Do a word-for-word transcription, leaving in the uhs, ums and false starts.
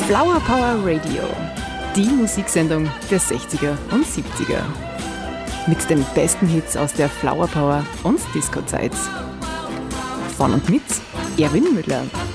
Flower Power Radio, die Musiksendung der sechziger und siebziger. Mit den besten Hits aus der Flower Power und Disco-Zeit. Von und mit Erwin Müller.